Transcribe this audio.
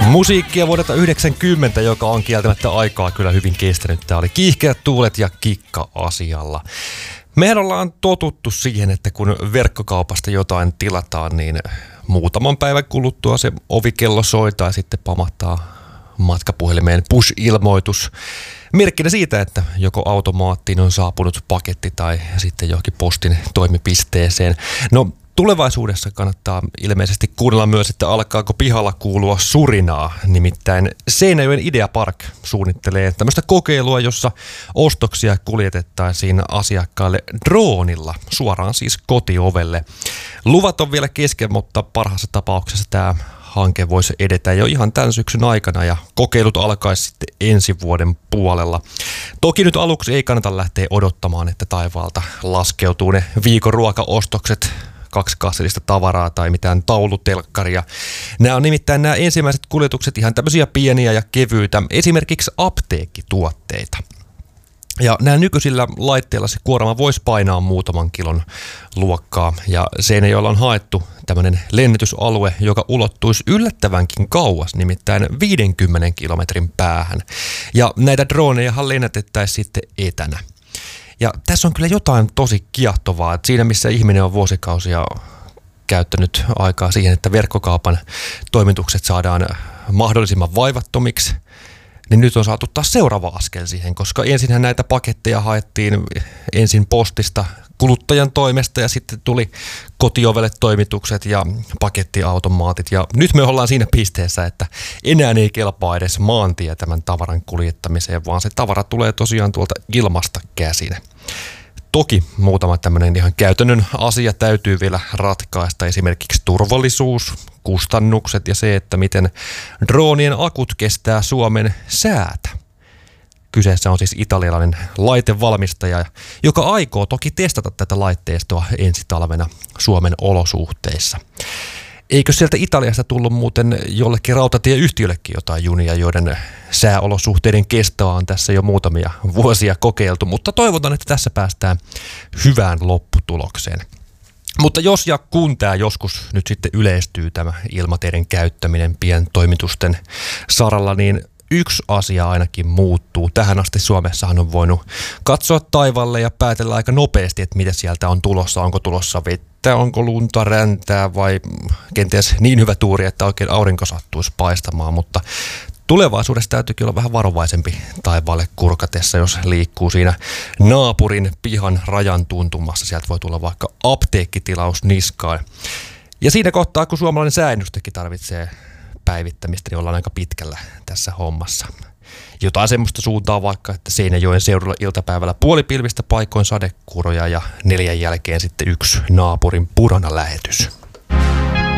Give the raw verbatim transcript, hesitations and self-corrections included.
Musiikkia vuodelta yhdeksänkymmentä, joka on kieltämättä aikaa kyllä hyvin kestänyt. Tämä oli Kiihkeät tuulet ja Kikka asialla. Mehän ollaan totuttu siihen, että kun verkkokaupasta jotain tilataan, niin muutaman päivän kuluttua se ovikello soi tai sitten pamahtaa matkapuhelimeen push-ilmoitus. Merkkinä siitä, että joko automaattiin on saapunut paketti tai sitten johonkin postin toimipisteeseen. No, tulevaisuudessa kannattaa ilmeisesti kuunnella myös, että alkaako pihalla kuulua surinaa. Nimittäin Seinäjoen Idea Park suunnittelee tämmöistä kokeilua, jossa ostoksia kuljetettaisiin asiakkaille droonilla, suoraan siis kotiovelle. Luvat on vielä kesken, mutta parhaassa tapauksessa tämä hanke voisi edetä jo ihan tämän syksyn aikana ja kokeilut alkaisi sitten ensi vuoden puolella. Toki nyt aluksi ei kannata lähteä odottamaan, että taivaalta laskeutuu ne viikon ruokaostokset, kaksi kassillista tavaraa tai mitään taulutelkkaria. Nämä on nimittäin nämä ensimmäiset kuljetukset ihan tämmöisiä pieniä ja kevyitä, esimerkiksi apteekkituotteita. Ja nämä nykyisillä laitteilla se kuorma voisi painaa muutaman kilon luokkaa ja Seinäjoella on haettu tämmöinen lennätysalue, joka ulottuisi yllättävänkin kauas, nimittäin viidenkymmenen kilometrin päähän. Ja näitä dronejahan lennätettäisiin sitten etänä. Ja tässä on kyllä jotain tosi kiehtovaa, että siinä missä ihminen on vuosikausia käyttänyt aikaa siihen, että verkkokaupan toimitukset saadaan mahdollisimman vaivattomiksi, niin nyt on saatu taas seuraava askel siihen, koska ensinhän näitä paketteja haettiin ensin postista kuluttajan toimesta ja sitten tuli kotiovelle toimitukset ja pakettiautomaatit. Ja nyt me ollaan siinä pisteessä, että enää ei kelpaa edes maantie tämän tavaran kuljettamiseen, vaan se tavara tulee tosiaan tuolta ilmasta käsin. Toki muutama tämmöinen ihan käytännön asia täytyy vielä ratkaista, esimerkiksi turvallisuus, kustannukset ja se, että miten droonien akut kestää Suomen säätä. Kyseessä on siis italialainen laitevalmistaja, joka aikoo toki testata tätä laitteistoa ensi talvena Suomen olosuhteissa. Eikö sieltä Italiasta tullut muuten jollekin rautatieyhtiöllekin jotain junia, joiden sääolosuhteiden kestoa on tässä jo muutamia vuosia kokeiltu, mutta toivotaan, että tässä päästään hyvään lopputulokseen. Mutta jos ja kun tämä joskus nyt sitten yleistyy tämä ilmateiden käyttäminen pientoimitusten saralla, niin yksi asia ainakin muuttuu. Tähän asti Suomessahan on voinut katsoa taivaalle ja päätellä aika nopeasti, että mitä sieltä on tulossa. Onko tulossa vettä, onko lunta, räntää vai kenties niin hyvä tuuri, että oikein aurinko sattuisi paistamaan. Mutta tulevaisuudessa täytyykin olla vähän varovaisempi taivaalle kurkatessa, jos liikkuu siinä naapurin pihan rajan tuntumassa. Sieltä voi tulla vaikka apteekkitilaus niskaan. Ja siinä kohtaa, kun suomalainen sääennustekin tarvitsee päivittämistä, niin ollaan aika pitkällä tässä hommassa. Jotain semmoista suuntaa vaikka, että Seinäjoen seudulla iltapäivällä puolipilvistä paikoin sadekuuroja ja neljän jälkeen sitten yksi naapurin purana lähetys.